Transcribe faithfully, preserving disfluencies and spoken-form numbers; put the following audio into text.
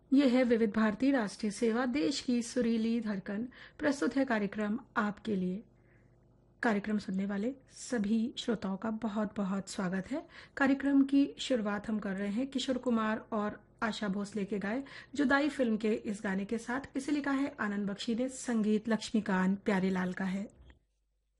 ये है विविध भारती राष्ट्रीय सेवा, देश की सुरीली धड़कन। प्रस्तुत है कार्यक्रम आपके लिए। कार्यक्रम सुनने वाले सभी श्रोताओं का बहुत बहुत स्वागत है। कार्यक्रम की शुरुआत हम कर रहे हैं किशोर कुमार और आशा भोसले के गाए जुदाई फिल्म के इस गाने के साथ। इसे लिखा है आनंद बख्शी ने, संगीत लक्ष्मीकांत प्यारेलाल का है।